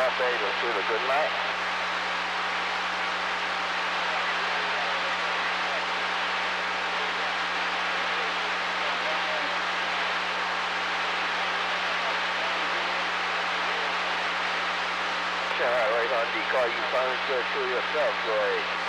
Los Angeles to the good night. Right on the car, you sound good to yourself, Joy.